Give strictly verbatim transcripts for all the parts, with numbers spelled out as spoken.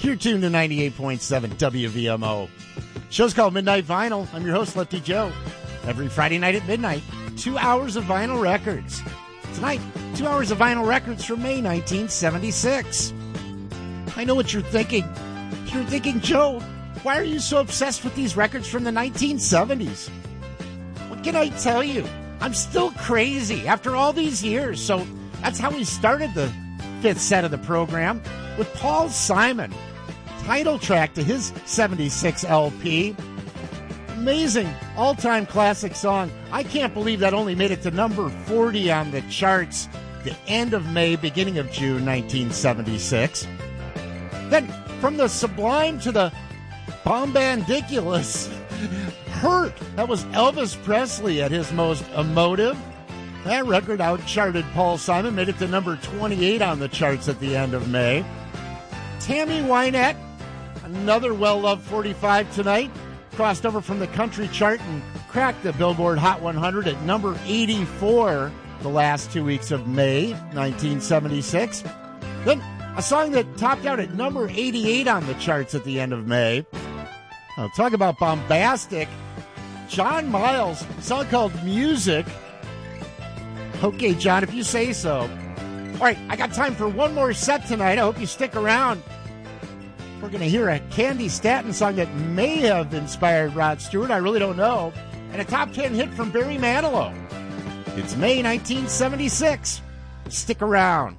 You're tuned to ninety-eight point seven W V M O. Show's called Midnight Vinyl. I'm your host, Lefty Joe. Every Friday night at midnight, two hours of vinyl records. Tonight, two hours of vinyl records from May nineteen seventy-six. I know what you're thinking. You're thinking, Joe, why are you so obsessed with these records from the nineteen seventies? What can I tell you? I'm still crazy after all these years. So that's how we started the fifth set of the program with Paul Simon, title track to his seventy-six L P. Amazing all-time classic song. I can't believe that only made it to number forty on the charts the end of May, beginning of June nineteen seventy-six. Then from the sublime to the bombandiculous, Hurt. That was Elvis Presley at his most emotive. That record outcharted Paul Simon, made it to number twenty-eight on the charts at the end of May. Tammy Wynette, another well-loved forty-five tonight, crossed over from the country chart and cracked the Billboard Hot one hundred at number eighty-four the last two weeks of May nineteen seventy-six. Then a song that topped out at number eighty-eight on the charts at the end of May. I'll talk about bombastic. John Miles, a song called Music. Okay, John, if you say so. All right, I got time for one more set tonight. I hope you stick around. We're going to hear a Candy Staton song that may have inspired Rod Stewart. I really don't know. And a top ten hit from Barry Manilow. It's May nineteen seventy-six. Stick around.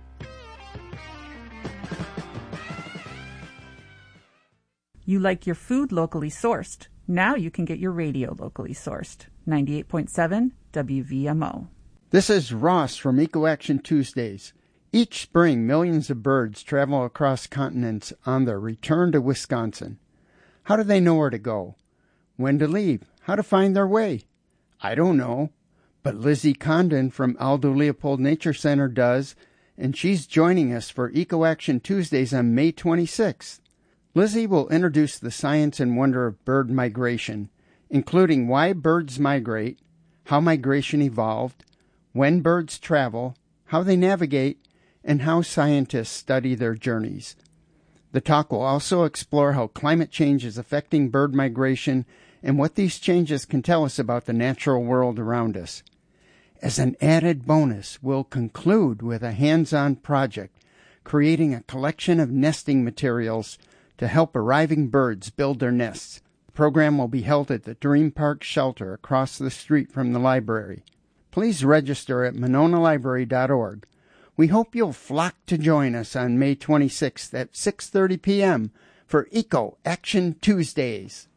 You like your food locally sourced. Now you can get your radio locally sourced. ninety-eight point seven W V M O. This is Ross from Eco Action Tuesdays. Each spring, millions of birds travel across continents on their return to Wisconsin. How do they know where to go? When to leave? How to find their way? I don't know. But Lizzie Condon from Aldo Leopold Nature Center does, and she's joining us for Eco Action Tuesdays on May twenty-sixth. Lizzie will introduce the science and wonder of bird migration, including why birds migrate, how migration evolved, when birds travel, how they navigate, and how scientists study their journeys. The talk will also explore how climate change is affecting bird migration and what these changes can tell us about the natural world around us. As an added bonus, we'll conclude with a hands-on project, creating a collection of nesting materials to help arriving birds build their nests. The program will be held at the Dream Park Shelter across the street from the library. Please register at monona library dot org. We hope you'll flock to join us on May twenty-sixth at six thirty p.m. for Eco Action Tuesdays.